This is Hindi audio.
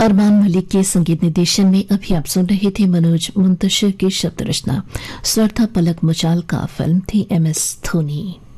अरमान मलिक के संगीत निर्देशन में अभी आप सुन रहे थे मनोज मुंतशिर की शब्द रचना। स्वर था पलक मुचाल का। फिल्म थी MS धोनी।